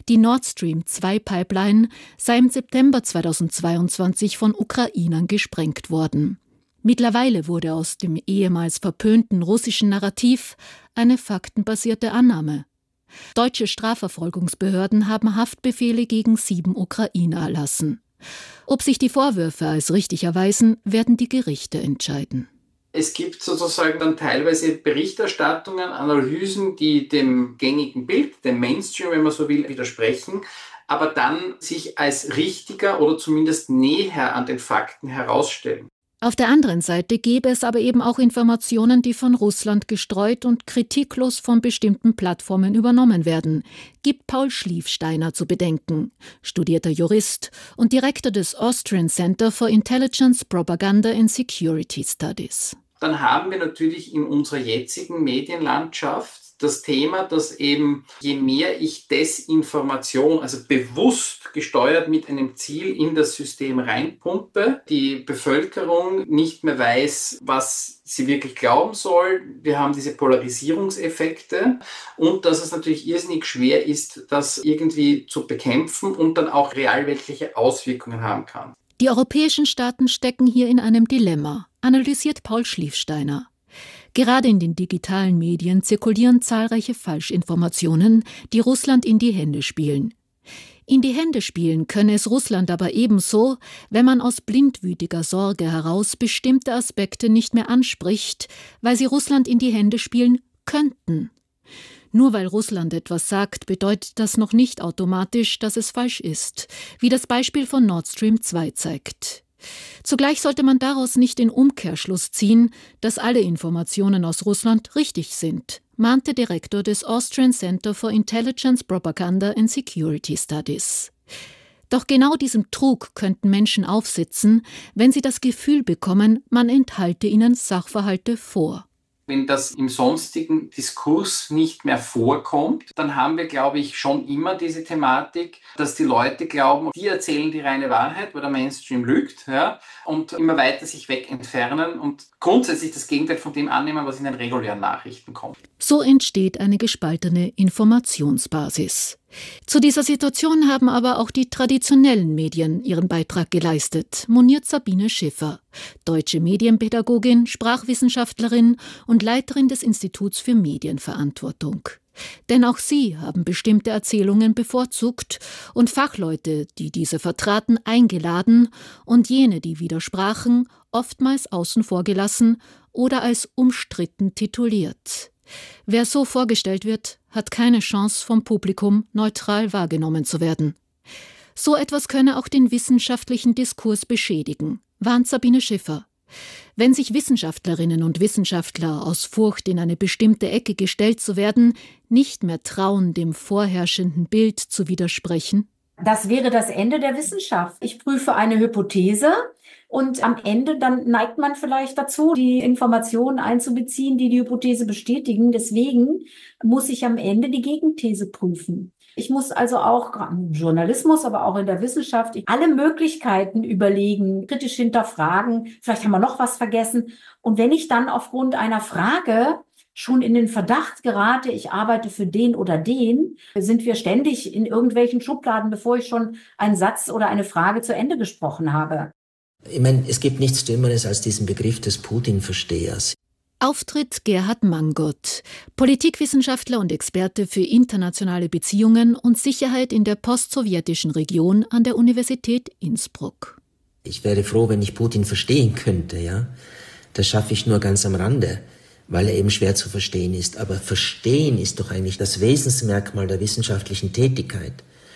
Die Nord Stream 2 Pipeline sei im September 2022 von Ukrainern gesprengt worden. Mittlerweile wurde aus dem ehemals verpönten russischen Narrativ eine faktenbasierte Annahme. Deutsche Strafverfolgungsbehörden haben Haftbefehle gegen 7 Ukrainer erlassen. Ob sich die Vorwürfe als richtig erweisen, werden die Gerichte entscheiden. Es gibt sozusagen dann teilweise Berichterstattungen, Analysen, die dem gängigen Bild, dem Mainstream, wenn man so will, widersprechen, aber dann sich als richtiger oder zumindest näher an den Fakten herausstellen. Auf der anderen Seite gäbe es aber eben auch Informationen, die von Russland gestreut und kritiklos von bestimmten Plattformen übernommen werden, gibt Paul Schliefsteiner zu bedenken, studierter Jurist und Direktor des Austrian Center for Intelligence, Propaganda and Security Studies. Dann haben wir natürlich in unserer jetzigen Medienlandschaft das Thema, dass eben je mehr ich Desinformation, also bewusst gesteuert mit einem Ziel in das System reinpumpe, die Bevölkerung nicht mehr weiß, was sie wirklich glauben soll. Wir haben diese Polarisierungseffekte und dass es natürlich irrsinnig schwer ist, das irgendwie zu bekämpfen und dann auch realweltliche Auswirkungen haben kann. Die europäischen Staaten stecken hier in einem Dilemma, analysiert Paul Schliefsteiner. Gerade in den digitalen Medien zirkulieren zahlreiche Falschinformationen, die Russland in die Hände spielen. In die Hände spielen könne es Russland aber ebenso, wenn man aus blindwütiger Sorge heraus bestimmte Aspekte nicht mehr anspricht, weil sie Russland in die Hände spielen könnten. Nur weil Russland etwas sagt, bedeutet das noch nicht automatisch, dass es falsch ist, wie das Beispiel von Nord Stream 2 zeigt. Zugleich sollte man daraus nicht den Umkehrschluss ziehen, dass alle Informationen aus Russland richtig sind, mahnte Direktor des Austrian Center for Intelligence, Propaganda and Security Studies. Doch genau diesem Trug könnten Menschen aufsitzen, wenn sie das Gefühl bekommen, man enthalte ihnen Sachverhalte vor. Wenn das im sonstigen Diskurs nicht mehr vorkommt, dann haben wir, glaube ich, schon immer diese Thematik, dass die Leute glauben, die erzählen die reine Wahrheit, weil der Mainstream lügt, ja, und immer weiter sich weg entfernen und grundsätzlich das Gegenteil von dem annehmen, was in den regulären Nachrichten kommt. So entsteht eine gespaltene Informationsbasis. Zu dieser Situation haben aber auch die traditionellen Medien ihren Beitrag geleistet, moniert Sabine Schiffer, deutsche Medienpädagogin, Sprachwissenschaftlerin und Leiterin des Instituts für Medienverantwortung. Denn auch sie haben bestimmte Erzählungen bevorzugt und Fachleute, die diese vertraten, eingeladen und jene, die widersprachen, oftmals außen vor gelassen oder als umstritten tituliert. Wer so vorgestellt wird, hat keine Chance, vom Publikum neutral wahrgenommen zu werden. So etwas könne auch den wissenschaftlichen Diskurs beschädigen, warnt Sabine Schiffer. Wenn sich Wissenschaftlerinnen und Wissenschaftler aus Furcht, in eine bestimmte Ecke gestellt zu werden, nicht mehr trauen, dem vorherrschenden Bild zu widersprechen? Das wäre das Ende der Wissenschaft. Ich prüfe eine Hypothese und am Ende dann neigt man vielleicht dazu, die Informationen einzubeziehen, die die Hypothese bestätigen. Deswegen muss ich am Ende die Gegenthese prüfen. Ich muss also auch im Journalismus, aber auch in der Wissenschaft alle Möglichkeiten überlegen, kritisch hinterfragen. Vielleicht haben wir noch was vergessen. Und wenn ich dann aufgrund einer Frage schon in den Verdacht gerate, ich arbeite für den oder den, sind wir ständig in irgendwelchen Schubladen, bevor ich schon einen Satz oder eine Frage zu Ende gesprochen habe. Ich meine, es gibt nichts Dümmeres als diesen Begriff des Putin-Verstehers. Auftritt Gerhard Mangot, Politikwissenschaftler und Experte für internationale Beziehungen und Sicherheit in der postsowjetischen Region an der Universität Innsbruck. Ich wäre froh, wenn ich Putin verstehen könnte, ja. Das schaffe ich nur ganz am Rande, weil er eben schwer zu verstehen ist. Aber verstehen ist doch eigentlich das Wesensmerkmal der wissenschaftlichen Tätigkeit.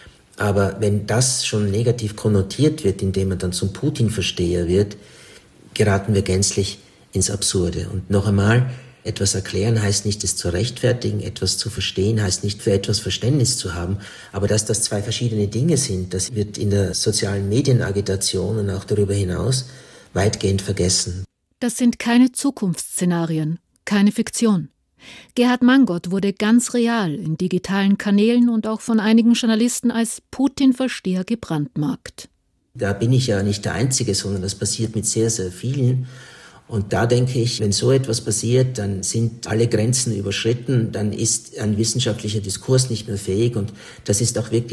Aber wenn das schon negativ konnotiert wird, indem man dann zum Putin-Versteher wird, geraten wir gänzlich ins Absurde. Und noch einmal, etwas erklären heißt nicht, es zu rechtfertigen, etwas zu verstehen heißt nicht, für etwas Verständnis zu haben. Aber dass das zwei verschiedene Dinge sind, das wird in der sozialen Medienagitation und auch darüber hinaus weitgehend vergessen. Das sind keine Zukunftsszenarien, keine Fiktion. Gerhard Mangot wurde ganz real in digitalen Kanälen und auch von einigen Journalisten als Putin-Versteher gebrandmarkt. Da bin ich ja nicht der Einzige, sondern das passiert mit sehr, sehr vielen. Und da denke ich, wenn so etwas passiert, dann sind alle Grenzen überschritten, dann ist ein wissenschaftlicher Diskurs nicht mehr fähig und das ist auch wirklich